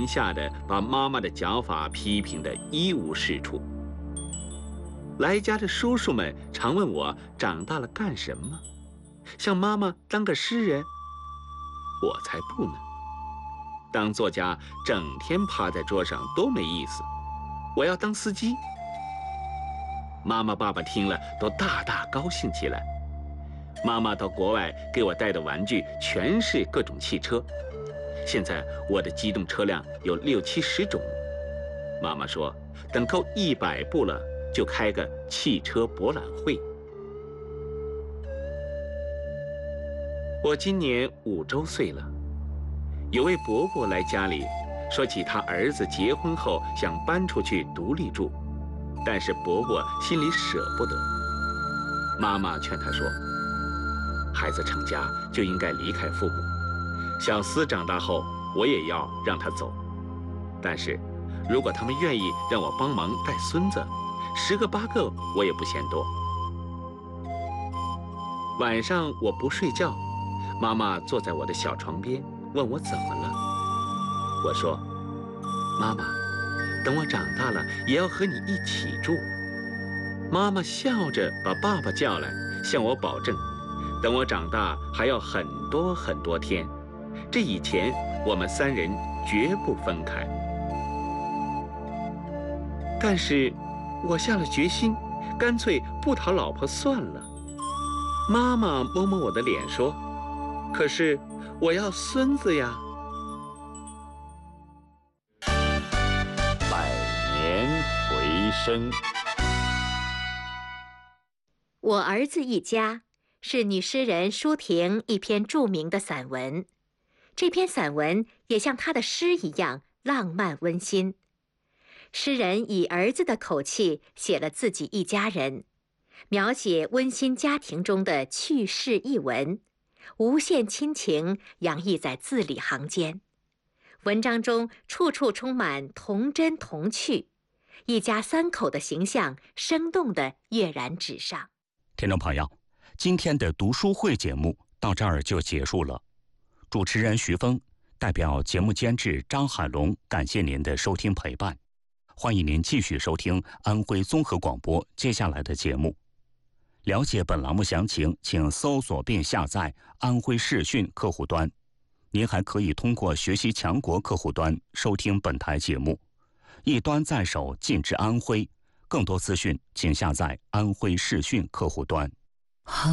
人下的把妈妈的讲法批评得一无是处。来家的叔叔们常问我长大了干什么，像妈妈当个诗人，我才不呢。当作家整天趴在桌上多没意思，我要当司机。妈妈爸爸听了都大大高兴起来。妈妈到国外给我带的玩具全是各种汽车，现在我的机动车辆有60、70种。妈妈说，等够100部了，就开个汽车博览会。我今年5周岁了，有位伯伯来家里，说起他儿子结婚后想搬出去独立住，但是伯伯心里舍不得。妈妈劝他说，孩子成家就应该离开父母，小思长大后我也要让他走，但是如果他们愿意让我帮忙带孙子，10个8个我也不嫌多。晚上我不睡觉，妈妈坐在我的小床边问我怎么了。我说，妈妈，等我长大了也要和你一起住。妈妈笑着把爸爸叫来，向我保证，等我长大还要很多很多天，这以前我们3人绝不分开。但是我下了决心，干脆不讨老婆算了。妈妈摸摸我的脸说，可是我要孙子呀。 百年回声。 我儿子一家是女诗人舒婷一篇著名的散文，这篇散文也像她的诗一样浪漫温馨。诗人以儿子的口气写了自己一家人，描写温馨家庭中的趣事轶闻，无限亲情洋溢在字里行间。文章中处处充满童真童趣，一家3口的形象生动地跃然纸上。 听众朋友，今天的读书会节目到这儿就结束了。主持人徐峰代表节目监制张海龙，感谢您的收听陪伴。欢迎您继续收听安徽综合广播接下来的节目。了解本栏目详情，请搜索并下载安徽视讯客户端。您还可以通过学习强国客户端收听本台节目。一端在手，尽至安徽。更多资讯，请下载安徽视讯客户端。